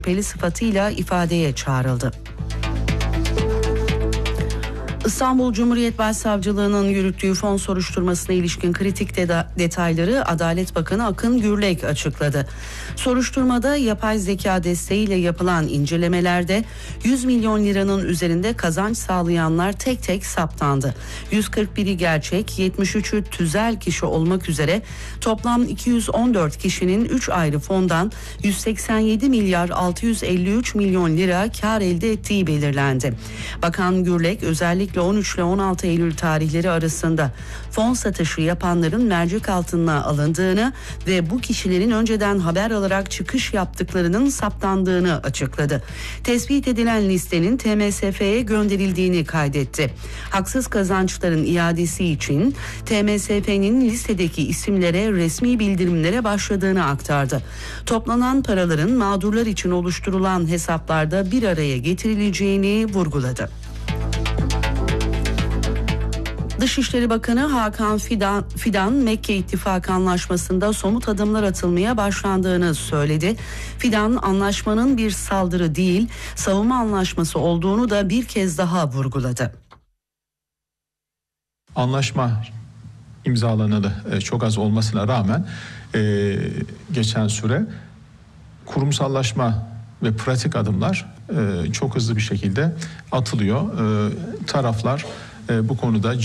şüpheli sıfatıyla ifadeye çağrıldı. İstanbul Cumhuriyet Başsavcılığı'nın yürüttüğü fon soruşturmasına ilişkin kritik detayları Adalet Bakanı Akın Gürlek açıkladı. Soruşturmada yapay zeka desteğiyle yapılan incelemelerde 100 milyon liranın üzerinde kazanç sağlayanlar tek tek saptandı. 141'i gerçek, 73'ü tüzel kişi olmak üzere toplam 214 kişinin 3 ayrı fondan 187 milyar 653 milyon lira kar elde ettiği belirlendi. Bakan Gürlek özellikle 13 ile 16 Eylül tarihleri arasında fon satışı yapanların mercek altına alındığını ve bu kişilerin önceden haber alarak çıkış yaptıklarının saptandığını açıkladı. Tespit edilen listenin TMSF'ye gönderildiğini kaydetti. Haksız kazançların iadesi için TMSF'nin listedeki isimlere resmi bildirimlere başladığını aktardı. Toplanan paraların mağdurlar için oluşturulan hesaplarda bir araya getirileceğini vurguladı. Dışişleri Bakanı Hakan Fidan, Mekke İttifakı Anlaşması'nda somut adımlar atılmaya başlandığını söyledi. Fidan, anlaşmanın bir saldırı değil, savunma anlaşması olduğunu da bir kez daha vurguladı. Anlaşma imzalanalı çok az olmasına rağmen geçen süre kurumsallaşma ve pratik adımlar çok hızlı bir şekilde atılıyor. Taraflar bu konuda